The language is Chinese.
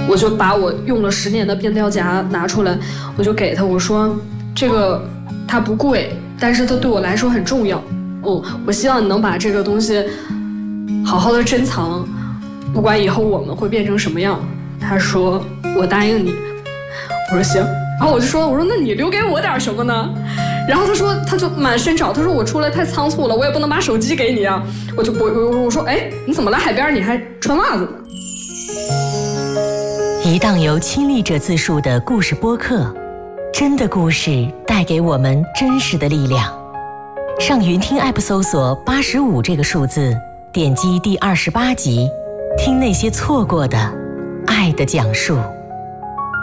我就把我用了10年的变调夹拿出来，我就给他，我说这个它不贵，但是它对我来说很重要。我希望你能把这个东西好好的珍藏，不管以后我们会变成什么样。他说我答应你。我说行。然后我说那你留给我点什么呢？然后他就满身找，他说我出来太仓促了，我也不能把手机给你啊。我说哎，你怎么来海边你还穿袜子呢？ 一档由亲历者自述的故事播客，真的故事带给我们真实的力量。上云听 App 搜索85这个数字，点击第28集，听那些错过的爱的讲述。